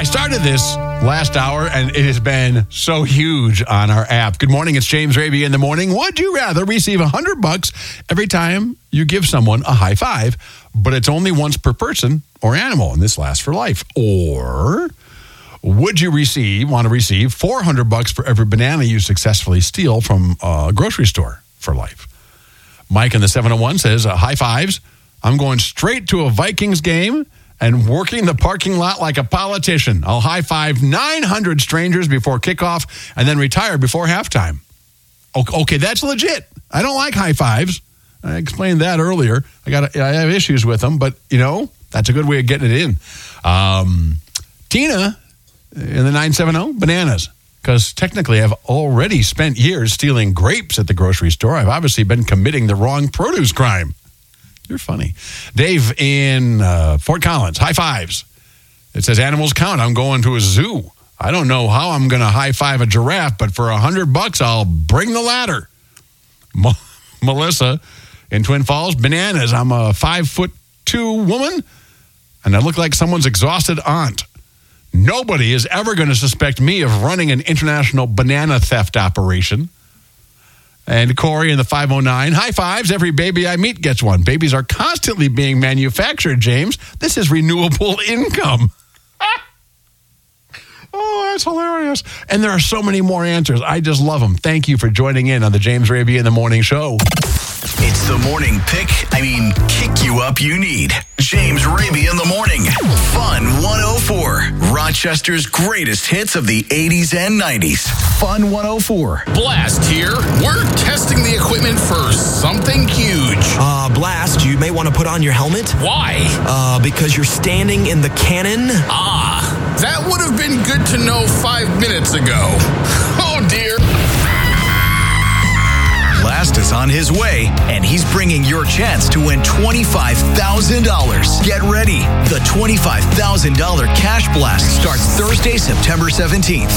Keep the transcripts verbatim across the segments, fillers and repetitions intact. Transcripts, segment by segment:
started this last hour, and it has been so huge on our app. Good morning, it's James Raby in the morning. Would you rather receive one hundred bucks every time you give someone a high five, but it's only once per person or animal, and this lasts for life? Or would you receive, want to receive four hundred bucks for every banana you successfully steal from a grocery store for life? Mike in the seven oh one says, uh, high fives. I'm going straight to a Vikings game and working the parking lot like a politician. I'll high five nine hundred strangers before kickoff and then retire before halftime. Okay, that's legit. I don't like high fives. I explained that earlier. I got I have issues with them, but, you know, that's a good way of getting it in. Um, Tina in the nine seven zero, bananas. Because technically I've already spent years stealing grapes at the grocery store. I've obviously been committing the wrong produce crime. You're funny. Dave in uh, Fort Collins, high fives. It says animals count. I'm going to a zoo. I don't know how I'm going to high five a giraffe, but for a hundred bucks, I'll bring the ladder. M- Melissa in Twin Falls, bananas. I'm a five foot two woman, and I look like someone's exhausted aunt. Nobody is ever going to suspect me of running an international banana theft operation. And Corey in the five oh nine, high fives. Every baby I meet gets one. Babies are constantly being manufactured, James. This is renewable income. Oh, that's hilarious. And there are so many more answers. I just love them. Thank you for joining in on the James Raby in the Morning Show. It's the morning pick, I mean, kick you up you need. James Raby in the morning. Fun one oh four. Rochester's greatest hits of the eighties and nineties. Fun one oh four. Blast here. We're testing the equipment for something huge. Uh, Blast, you may want to put on your helmet. Why? Uh, because you're standing in the cannon. Ah, that would have been good to know five minutes ago. Oh, dear. Blast is on his way, and he's bringing your chance to win twenty-five thousand dollars. Get ready. The twenty-five thousand dollars Cash Blast starts Thursday, September seventeenth.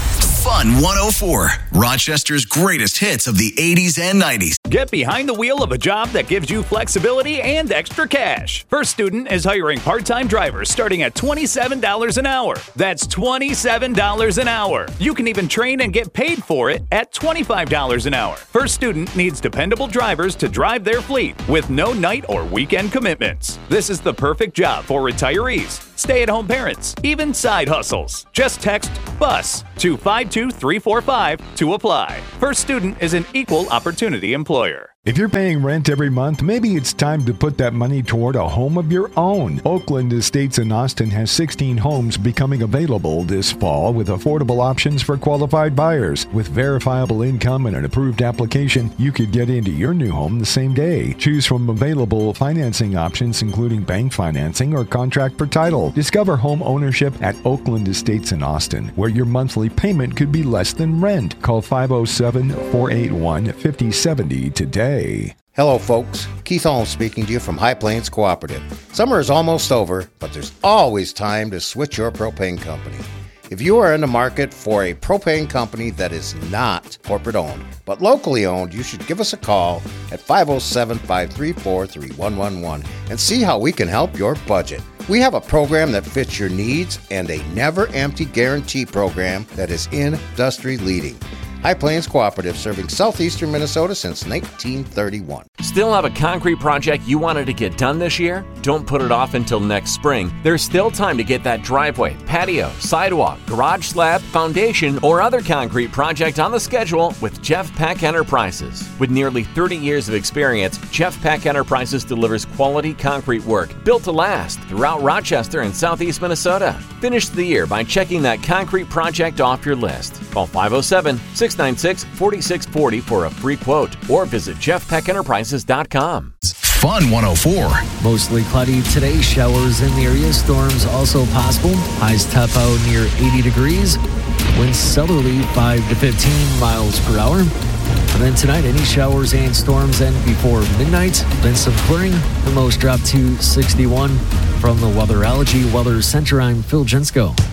Fun one oh four. Rochester's greatest hits of the eighties and nineties. Get behind the wheel of a job that gives you flexibility and extra cash. First Student is hiring part-time drivers starting at twenty-seven dollars an hour. That's twenty-seven dollars an hour. You can even train and get paid for it at twenty-five dollars an hour. First Student needs dependable drivers to drive their fleet with no night or weekend commitments. This is the perfect job for retirees, stay-at-home parents, even side hustles. Just text BUS to five two three four five to apply. First Student is an equal opportunity employer. If you're paying rent every month, maybe it's time to put that money toward a home of your own. Oakland Estates in Austin has sixteen homes becoming available this fall with affordable options for qualified buyers. With verifiable income and an approved application, you could get into your new home the same day. Choose from available financing options including bank financing or contract for title. Discover home ownership at Oakland Estates in Austin, where your monthly payment could be less than rent. Call five oh seven, four eight one, five oh seven oh today. Hello, folks. Keith Holmes speaking to you from High Plains Cooperative. Summer is almost over, but there's always time to switch your propane company. If you are in the market for a propane company that is not corporate owned, but locally owned, you should give us a call at five oh seven, five three four, three one one one and see how we can help your budget. We have a program that fits your needs and a never-empty guarantee program that is industry leading. High Plains Cooperative, serving southeastern Minnesota since nineteen thirty-one. Still have a concrete project you wanted to get done this year? Don't put it off until next spring. There's still time to get that driveway, patio, sidewalk, garage slab, foundation, or other concrete project on the schedule with Jeff Peck Enterprises. With nearly thirty years of experience, Jeff Peck Enterprises delivers quality concrete work built to last throughout Rochester and southeast Minnesota. Finish the year by checking that concrete project off your list. Call five oh seven, six nine six, four six four oh for a free quote or visit jeff peck enterprises dot com. Fun one oh four. Mostly cloudy today. Showers in the area. Storms also possible. Highs top out near eighty degrees. Winds southerly five to fifteen miles per hour. And then tonight, any showers and storms end before midnight. Then some clearing. The lows drop to sixty-one. From the Weatherology Weather Center, I'm Phil Jensko.